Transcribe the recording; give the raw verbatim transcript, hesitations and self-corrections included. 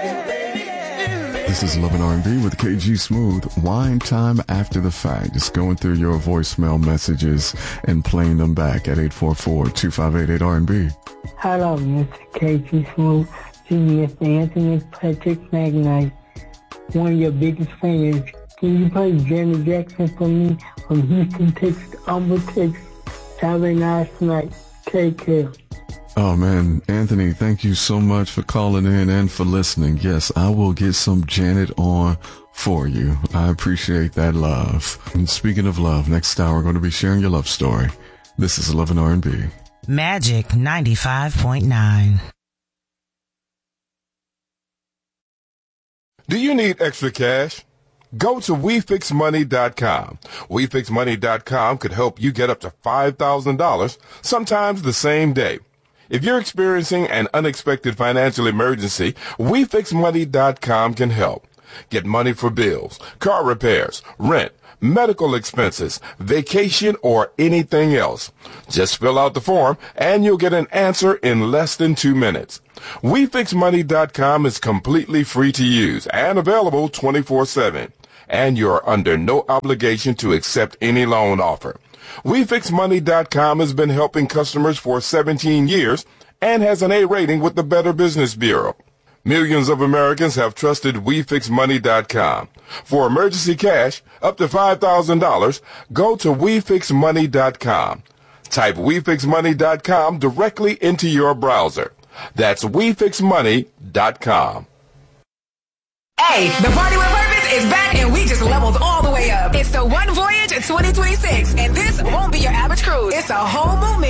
This is Love and R and B with K G Smooth. Wine time after the fact. Just going through your voicemail messages and playing them back at eight four four, two five eight, eight R and B. Hello, Mister K G Smooth. Mister Anthony Patrick McKnight, one of your biggest fans. Can you play Janet Jackson for me from Houston, Texas, Humble, Texas? Have a nice night. Take care. Oh, man, Anthony, thank you so much for calling in and for listening. Yes, I will get some Janet on for you. I appreciate that love. And speaking of love, next hour we're going to be sharing your love story. This is Love and R and B. Magic ninety-five point nine. Do you need extra cash? Go to we fix money dot com. we fix money dot com could help you get up to five thousand dollars, sometimes the same day. If you're experiencing an unexpected financial emergency, we fix money dot com can help. Get money for bills, car repairs, rent, medical expenses, vacation, or anything else. Just fill out the form and you'll get an answer in less than two minutes. we fix money dot com is completely free to use and available twenty-four seven. And you're under no obligation to accept any loan offer. we fix money dot com has been helping customers for seventeen years and has an A rating with the Better Business Bureau. Millions of Americans have trusted we fix money dot com. For emergency cash, up to five thousand dollars, go to we fix money dot com. Type we fix money dot com directly into your browser. That's we fix money dot com. Hey, the Party with Purpose is back and we just leveled all the way up. It's the One Voyage twenty twenty-six, and this won't be your average cruise. It's a whole movement.